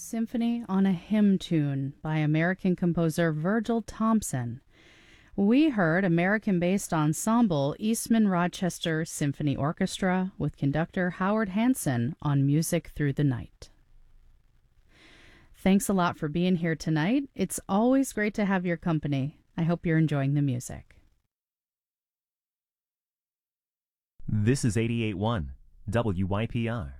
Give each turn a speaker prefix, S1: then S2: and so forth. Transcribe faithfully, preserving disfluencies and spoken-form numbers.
S1: Symphony on a Hymn Tune by American composer Virgil Thomson. We heard American-based ensemble Eastman Rochester Symphony Orchestra with conductor Howard Hanson on Music Through the Night. Thanks a lot for being here tonight. It's always great to have your company. I hope you're enjoying the music.
S2: This is eighty-eight point one W Y P R.